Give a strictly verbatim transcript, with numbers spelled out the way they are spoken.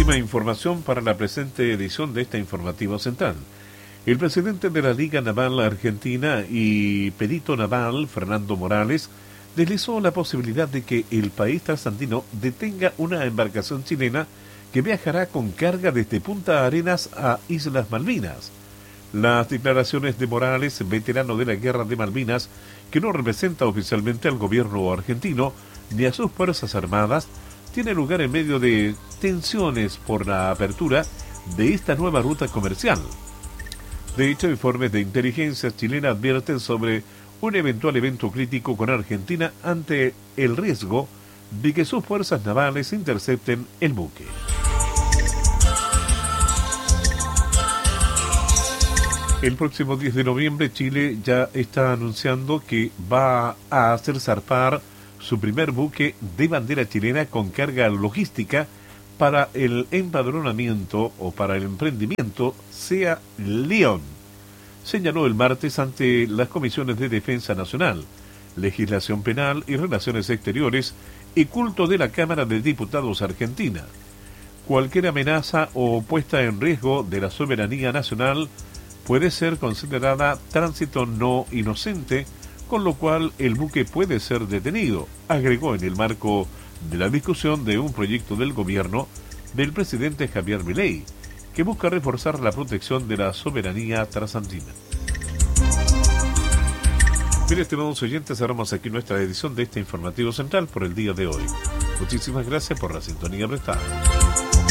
última información para la presente edición de esta Informativo Central. El presidente de la Liga Naval Argentina y perito naval, Fernando Morales, deslizó la posibilidad de que el país trasandino detenga una embarcación chilena que viajará con carga desde Punta Arenas a Islas Malvinas. Las declaraciones de Morales, veterano de la Guerra de Malvinas, que no representa oficialmente al gobierno argentino ni a sus fuerzas armadas, tiene lugar en medio de tensiones por la apertura de esta nueva ruta comercial. De hecho, informes de inteligencia chilena advierten sobre un eventual evento crítico con Argentina ante el riesgo de que sus fuerzas navales intercepten el buque. El próximo diez de noviembre Chile ya está anunciando que va a hacer zarpar su primer buque de bandera chilena con carga logística para el empadronamiento o para el emprendimiento Sea León, señaló el martes ante las comisiones de Defensa Nacional, Legislación Penal y Relaciones Exteriores y Culto de la Cámara de Diputados Argentina. Cualquier amenaza o puesta en riesgo de la soberanía nacional puede ser considerada tránsito no inocente, con lo cual el buque puede ser detenido, agregó en el marco de la discusión de un proyecto del gobierno del presidente Javier Milei, que busca reforzar la protección de la soberanía trasandina. Bien, estimados oyentes, cerramos aquí nuestra edición de este Informativo Central por el día de hoy. Muchísimas gracias por la sintonía prestada.